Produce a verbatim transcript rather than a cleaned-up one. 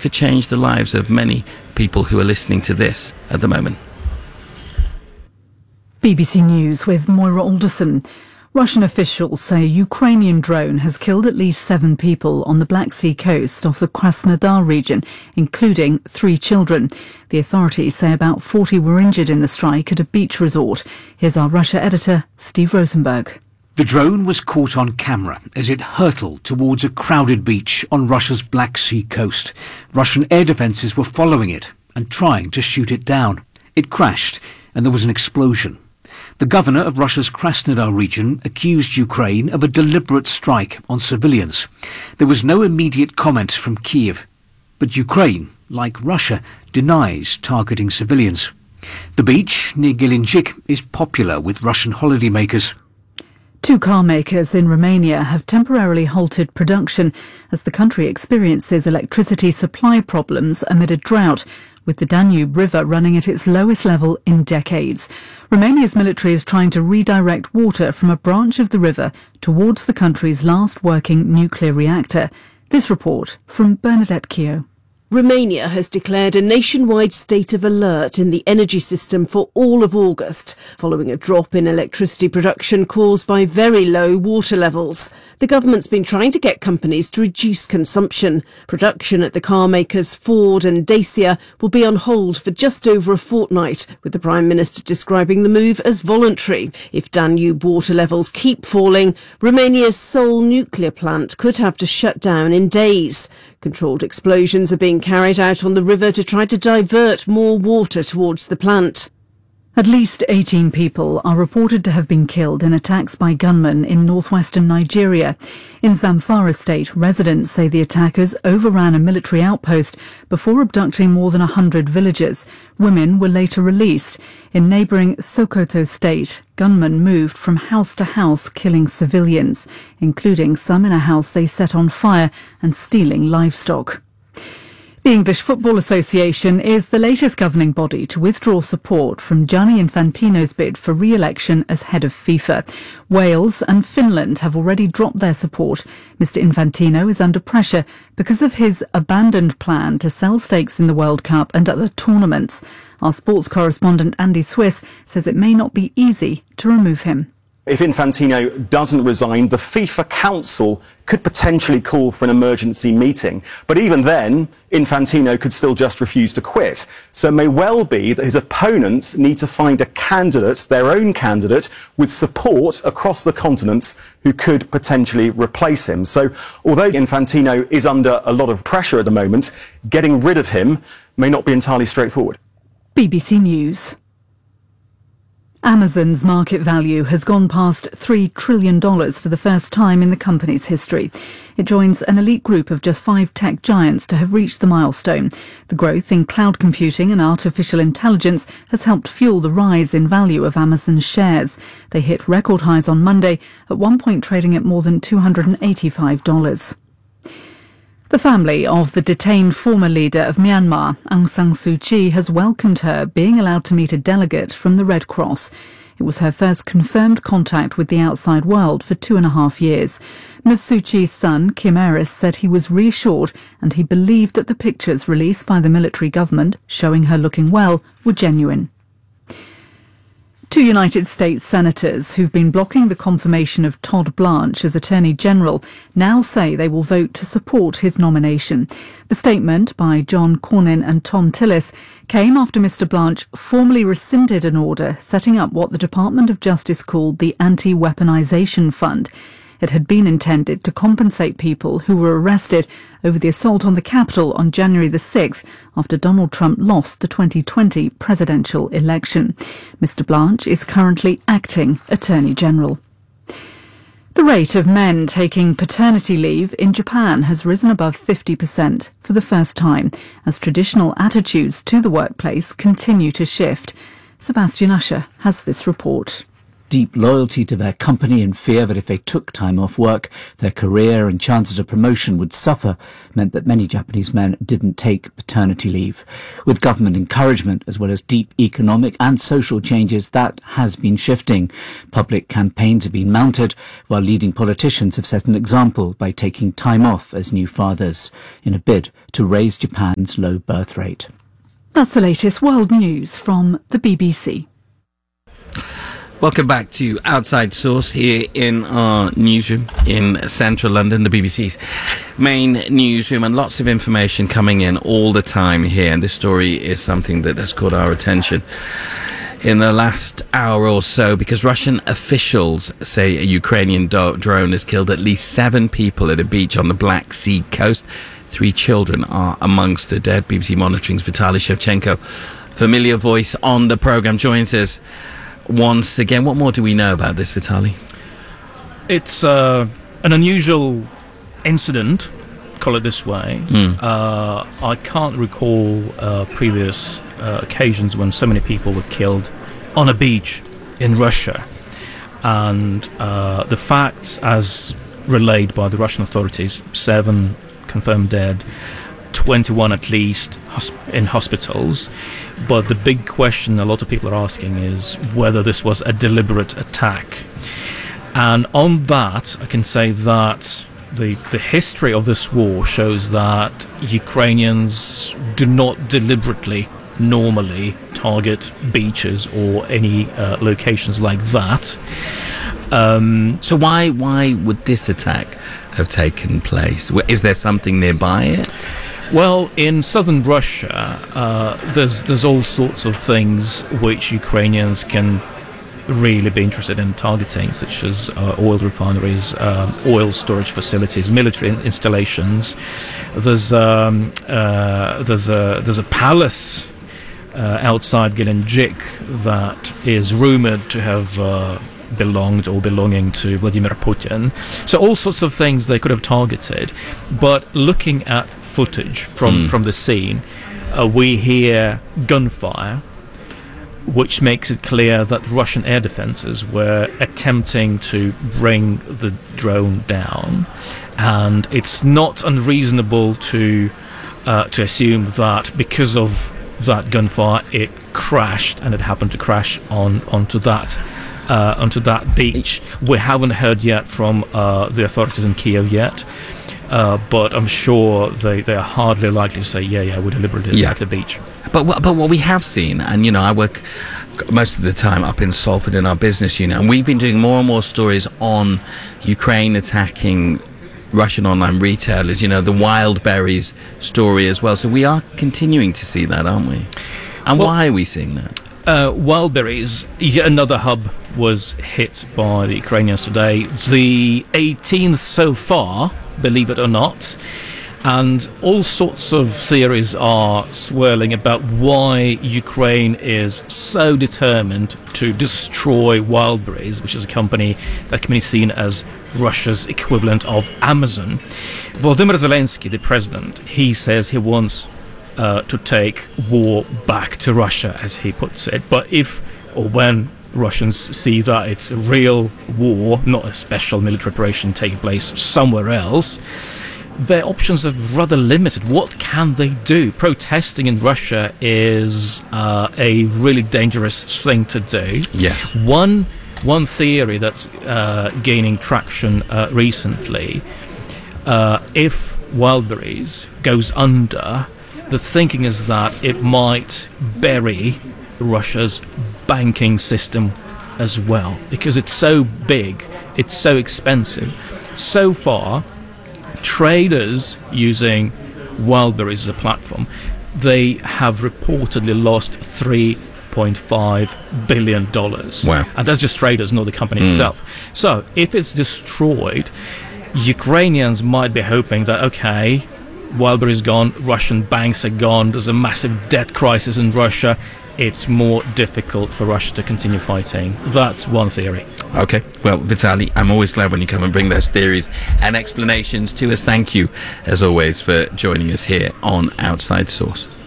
could change the lives of many people who are listening to this at the moment. B B C News with Moira Alderson. Russian officials say a Ukrainian drone has killed at least seven people on the Black Sea coast of the Krasnodar region, including three children. The authorities say about forty were injured in the strike at a beach resort. Here's our Russia editor, Steve Rosenberg. The drone was caught on camera as it hurtled towards a crowded beach on Russia's Black Sea coast. Russian air defences were following it and trying to shoot it down. It crashed and there was an explosion. The governor of Russia's Krasnodar region accused Ukraine of a deliberate strike on civilians. There was no immediate comment from Kiev, but Ukraine, like Russia, denies targeting civilians. The beach near Gelinjik is popular with Russian holidaymakers. Two car makers in Romania have temporarily halted production as the country experiences electricity supply problems amid a drought, with the Danube River running at its lowest level in decades. Romania's military is trying to redirect water from a branch of the river towards the country's last working nuclear reactor. This report from Bernadette Keogh. Romania has declared a nationwide state of alert in the energy system for all of August, following a drop in electricity production caused by very low water levels. The government's been trying to get companies to reduce consumption. Production at the car makers Ford and Dacia will be on hold for just over a fortnight, with the Prime Minister describing the move as voluntary. If Danube water levels keep falling, Romania's sole nuclear plant could have to shut down in days. Controlled explosions are being carried out on the river to try to divert more water towards the plant. At least eighteen people are reported to have been killed in attacks by gunmen in northwestern Nigeria. In Zamfara state, residents say the attackers overran a military outpost before abducting more than one hundred villagers. Women were later released. In neighbouring Sokoto state, gunmen moved from house to house killing civilians, including some in a house they set on fire and stealing livestock. The English Football Association is the latest governing body to withdraw support from Gianni Infantino's bid for re-election as head of FIFA. Wales and Finland have already dropped their support. Mister Infantino is under pressure because of his abandoned plan to sell stakes in the World Cup and other tournaments. Our sports correspondent Andy Swiss says it may not be easy to remove him. If Infantino doesn't resign, the FIFA Council could potentially call for an emergency meeting. But even then, Infantino could still just refuse to quit. So it may well be that his opponents need to find a candidate, their own candidate, with support across the continent who could potentially replace him. So although Infantino is under a lot of pressure at the moment, getting rid of him may not be entirely straightforward. B B C News. Amazon's market value has gone past three trillion dollars for the first time in the company's history. It joins an elite group of just five tech giants to have reached the milestone. The growth in cloud computing and artificial intelligence has helped fuel the rise in value of Amazon's shares. They hit record highs on Monday, at one point trading at more than two hundred eighty-five dollars. The family of the detained former leader of Myanmar, Aung San Suu Kyi, has welcomed her being allowed to meet a delegate from the Red Cross. It was her first confirmed contact with the outside world for two and a half years. Miz Suu Kyi's son, Kim Aris, said he was reassured and he believed that the pictures released by the military government showing her looking well were genuine. Two United States senators who've been blocking the confirmation of Todd Blanche as Attorney General now say they will vote to support his nomination. The statement by John Cornyn and Tom Tillis came after Mister Blanche formally rescinded an order setting up what the Department of Justice called the Anti-Weaponization Fund. It had been intended to compensate people who were arrested over the assault on the Capitol on January the sixth after Donald Trump lost the twenty twenty presidential election. Mister Blanche is currently acting Attorney General. The rate of men taking paternity leave in Japan has risen above fifty percent for the first time as traditional attitudes to the workplace continue to shift. Sebastian Usher has this report. deep loyalty to their company and fear that if they took time off work, their career and chances of promotion would suffer meant that many Japanese men didn't take paternity leave. With government encouragement, as well as deep economic and social changes, that has been shifting. Public campaigns have been mounted, while leading politicians have set an example by taking time off as new fathers in a bid to raise Japan's low birth rate. That's the latest world news from the B B C. Welcome back to Outside Source here in our newsroom in central London, the B B C's main newsroom, and lots of information coming in all the time here. And this story is something that has caught our attention in the last hour or so, because Russian officials say a Ukrainian do- drone has killed at least seven people at a beach on the Black Sea coast. Three children are amongst the dead. B B C Monitoring's Vitaly Shevchenko, familiar voice on the programme, joins us once again. What more do we know about this, Vitaly? It's uh, an unusual incident, call it this way. Mm. Uh, I can't recall uh, previous uh, occasions when so many people were killed on a beach in Russia. And uh, the facts, as relayed by the Russian authorities, seven confirmed dead, twenty-one at least hosp- in hospitals. But the big question a lot of people are asking is whether this was a deliberate attack. And on that, I can say that the the history of this war shows that Ukrainians do not deliberately normally target beaches or any uh, locations like that. Um, so why why would this attack have taken place? Is there something nearby it? Well, in southern Russia, uh, there's there's all sorts of things which Ukrainians can really be interested in targeting, such as uh, oil refineries, uh, oil storage facilities, military in- installations. There's um, uh, there's a there's a palace uh, outside Gelendzhik that is rumored to have uh, belonged or belonging to Vladimir Putin. So all sorts of things they could have targeted. But looking at footage from, mm. from the scene, uh, we hear gunfire, which makes it clear that Russian air defenses were attempting to bring the drone down. And it's not unreasonable to uh, to assume that because of that gunfire, it crashed, and it happened to crash on onto that Uh, onto that beach. We haven't heard yet from uh, the authorities in Kiev yet, uh, but I'm sure they, they are hardly likely to say, yeah, yeah, we deliberately attacked the beach. But, but what we have seen, and, you know, I work most of the time up in Salford in our business unit, and we've been doing more and more stories on Ukraine attacking Russian online retailers, you know, the Wildberries story as well. So we are continuing to see that, aren't we? And well, why are we seeing that? Uh, Wildberries, yet another hub was hit by the Ukrainians today. The eighteenth so far, believe it or not. And all sorts of theories are swirling about why Ukraine is so determined to destroy Wildberries, which is a company that can be seen as Russia's equivalent of Amazon. Volodymyr Zelensky, the president, he says he wants Uh, to take war back to Russia, as he puts it. But if or when Russians see that it's a real war, not a special military operation taking place somewhere else, their options are rather limited. What can they do? Protesting in Russia is uh, a really dangerous thing to do. Yes. One one theory that's uh, gaining traction uh, recently, uh, if Wildberries goes under, the thinking is that it might bury Russia's banking system as well, because it's so big, it's so expensive. So far, traders using Wildberries as a platform, they have reportedly lost three point five billion dollars. Wow. And that's just traders, not the company mm. itself. So if it's destroyed, Ukrainians might be hoping that, okay, Wildberries gone, Russian banks are gone, there's a massive debt crisis in Russia, it's more difficult for Russia to continue fighting. That's one theory. Okay, well, Vitaly, I'm always glad when you come and bring those theories and explanations to us. Thank you, as always, for joining us here on Outside Source.